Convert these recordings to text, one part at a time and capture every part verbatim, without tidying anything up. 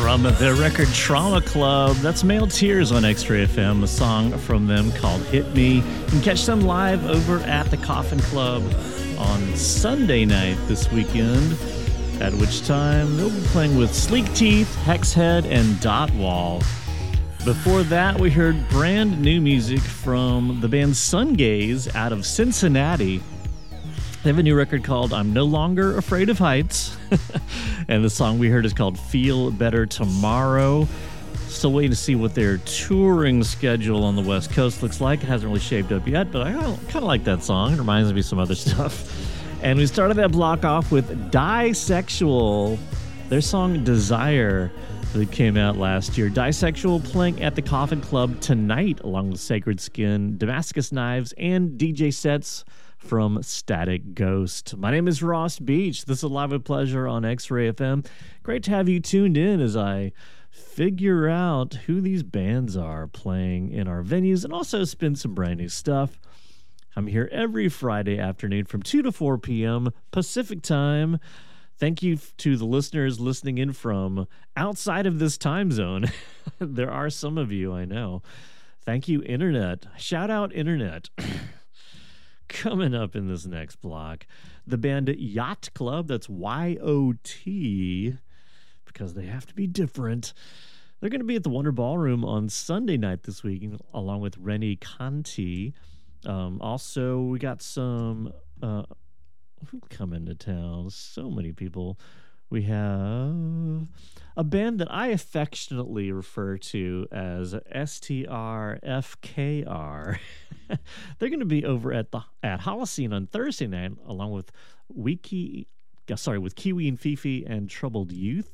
From their record Trauma Club, that's Male Tears on X-Ray F M, a song from them called Hit Me. You can catch them live over at the Coffin Club on Sunday night this weekend, at which time they'll be playing with Sleek Teeth, Hexhead, and Dot Wall. Before that, we heard brand new music from the band Sungaze out of Cincinnati. They have a new record called I'm No Longer Afraid of Heights. And the song we heard is called Feel Better Tomorrow. Still waiting to see what their touring schedule on the West Coast looks like. It hasn't really shaped up yet, but I kind of like that song. It reminds me of some other stuff. And we started that block off with Disexual, their song Desire that came out last year. Disexual playing at the Coffin Club tonight along with Sacred Skin, Damascus Knives, and D J sets from Static Ghost. My name is Ross Beach. This is Live with Pleasure on X-Ray F M. Great to have you tuned in as I figure out who these bands are playing in our venues and also spin some brand new stuff. I'm here every Friday afternoon from two to four p.m. Pacific time. Thank you to the listeners listening in from outside of this time zone. There are some of you, I know. Thank you, Internet. Shout out, Internet. Coming up in this next block, the band Yacht Club, that's Y O T, because they have to be different. They're going to be at the Wonder Ballroom on Sunday night this week, along with Rennie Conti. Um, also, we got some uh, who coming to town. So many people. We have a band that I affectionately refer to as S T R F K R. They're going to be over at the at Holocene on Thursday night, along with Wiki, sorry, with Kiwi and Fifi and Troubled Youth.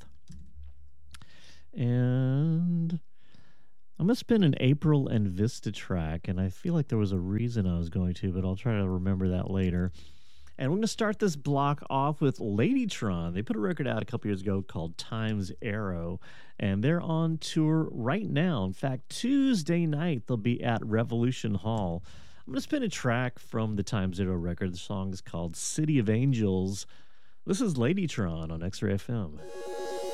And I'm going to spin an April and Vista track, and I feel like there was a reason I was going to, but I'll try to remember that later. And we're going to start this block off with Ladytron. They put a record out a couple years ago called Time's Arrow, and they're on tour right now. In fact, Tuesday night, they'll be at Revolution Hall. I'm going to spin a track from the Time's Arrow record. The song is called City of Angels. This is Ladytron on X-Ray F M.